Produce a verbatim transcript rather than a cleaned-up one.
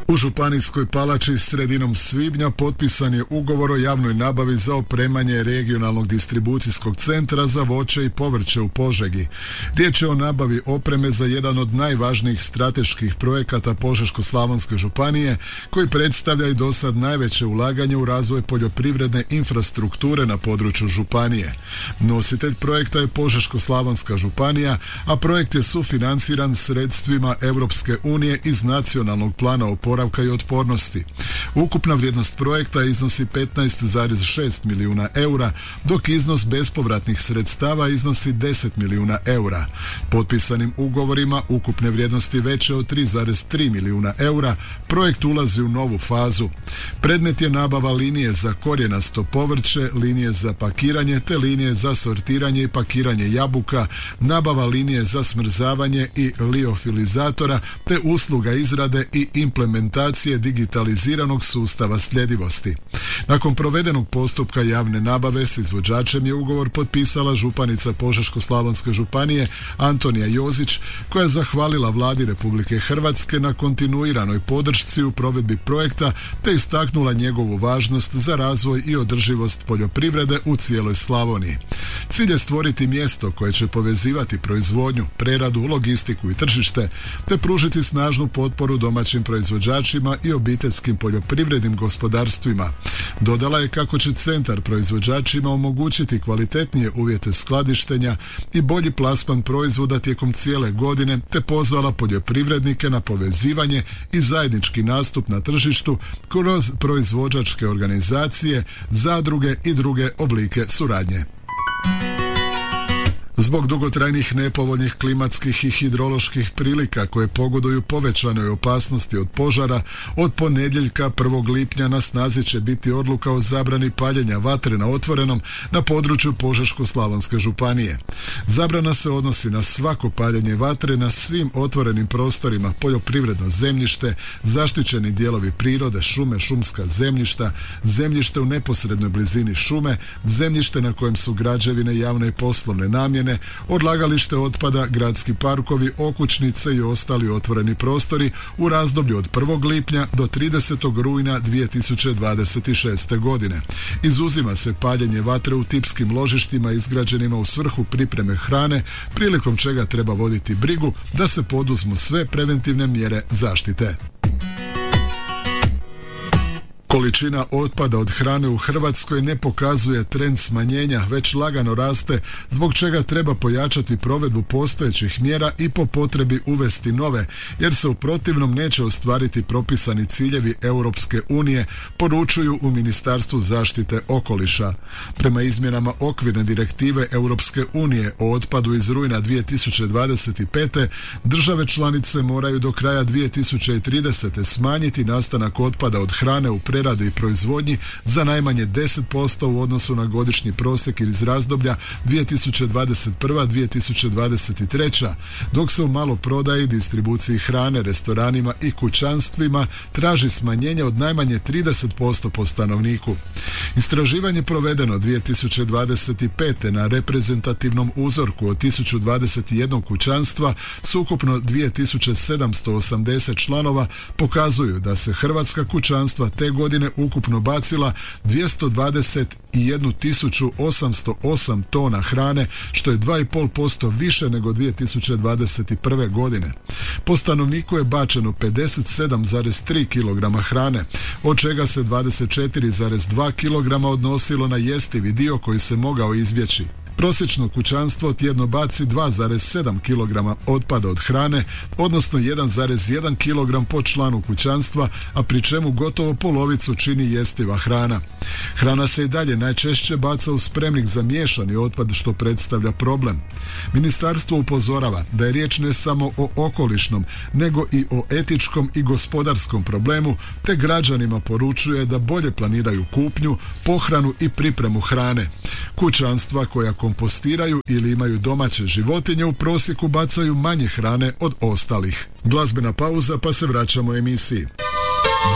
U Županijskoj palači sredinom svibnja potpisan je ugovor o javnoj nabavi za opremanje regionalnog distribucijskog centra za voće i povrće u Požegi. Riječ je o nabavi opreme za jedan od najvažnijih strateških projekata Požeško-slavonske županije, koji predstavlja i dosad najveće ulaganje u razvoj poljoprivredne infrastrukture na području županije. Nositelj projekta je Požeško-slavonska županija, a projekt je sufinanciran sredstvima Europske unije iz nacionalnog plana oporavka i otpornosti. Ukupna vrijednost projekta iznosi petnaest zarez šest milijuna eura, dok iznos bespovratnih sredstava iznosi deset milijuna eura. Potpisanim ugovorima ukupne vrijednosti veće od tri zarez tri milijuna eura, projekt ulazi u novu fazu. Predmet je nabava linije za korijenasto povrće, linije za pakiranje te linije za sortiranje i pakiranje jabuka, nabava linije za smrzavanje i liofilizatora te usluga izrade i implementacije digitaliziranog sustava sljedivosti. Nakon provedenog postupka javne nabave s izvođačem je ugovor potpisala županica Požeško-slavonske županije Antonija Jozić, koja je zahvalila Vladi Republike Hrvatske na kontinuiranoj podršci u provedbi projekta te istaknula njegovu važnost za razvoj i održivost poljoprivrede u cijeloj Slavoniji. Cilj je stvoriti mjesto koje će povezivati proizvodnju, preradu, logistiku i tržište te pružiti snažnu potporu domaćim proizvođačima i obiteljskim poljoprivrednim gospodarstvima. Dodala je kako će centar proizvođačima omogućiti kvalitetnije uvjete skladištenja i bolji plasman proizvoda tijekom cijele godine, te pozvala poljoprivrednike na povezivanje i zajednički nastup na tržištu kroz proizvođačke organizacije, zadruge i druge oblike suradnje. Zbog dugotrajnih nepovoljnih klimatskih i hidroloških prilika koje pogoduju povećanoj opasnosti od požara, od ponedjeljka prvog lipnja na snazi će biti odluka o zabrani paljenja vatre na otvorenom na području Požeško-slavonske županije. Zabrana se odnosi na svako paljenje vatre na svim otvorenim prostorima, poljoprivredno zemljište, zaštićeni dijelovi prirode, šume, šumska zemljišta, zemljište u neposrednoj blizini šume, zemljište na kojem su građevine javne i poslovne namjene, odlagalište otpada, gradski parkovi, okućnice i ostali otvoreni prostori u razdoblju od prvog lipnja do tridesetog rujna dvije tisuće dvadeset šeste. godine. Izuzima se paljenje vatre u tipskim ložištima izgrađenima u svrhu pripreme hrane, prilikom čega treba voditi brigu da se poduzmu sve preventivne mjere zaštite. Količina otpada od hrane u Hrvatskoj ne pokazuje trend smanjenja, već lagano raste, zbog čega treba pojačati provedbu postojećih mjera i po potrebi uvesti nove, jer se u protivnom neće ostvariti propisani ciljevi Europske unije, poručuju u Ministarstvu zaštite okoliša. Prema izmjenama okvirne direktive Europske unije o otpadu iz rujna dvije tisuće dvadeset pete. države članice moraju do kraja dvije tisuće tridesete. smanjiti nastanak otpada od hrane u preradi i proizvodnji za najmanje deset posto u odnosu na godišnji prosjek iz razdoblja dvije tisuće dvadeset prva do dvije tisuće dvadeset treća. dok se u maloprodaji, distribuciji hrane, restoranima i kućanstvima traži smanjenje od najmanje trideset posto po stanovniku. Istraživanje provedeno dvije tisuće dvadeset pete. na reprezentativnom uzorku od tisuću dvadeset jedan kućanstva s ukupno dvije tisuće sedamsto osamdeset članova pokazuju da se hrvatska kućanstva te godine ukupno bacila dvjesto dvadeset jedan tisuću osamsto osam tona hrane, što je dva i pol posto više nego dvije tisuće dvadeset prve. godine. Po stanovniku je bačeno pedeset sedam zarez tri kilograma hrane, od čega se dvadeset četiri zarez dva kilograma odnosilo na jestivi dio koji se mogao izbjeći. Prosječno kućanstvo tjedno baci dva zarez sedam kilograma otpada od hrane, odnosno jedan zarez jedan kilogram po članu kućanstva, a pri čemu gotovo polovicu čini jestiva hrana. Hrana se i dalje najčešće baca u spremnik za miješani otpad, što predstavlja problem. Ministarstvo upozorava da je riječ ne samo o okolišnom, nego i o etičkom i gospodarskom problemu, te građanima poručuje da bolje planiraju kupnju, pohranu i pripremu hrane. Kućanstva koja kompostiraju ili imaju domaće životinje u prosjeku bacaju manje hrane od ostalih. Glazbena pauza, pa se vraćamo emisiji.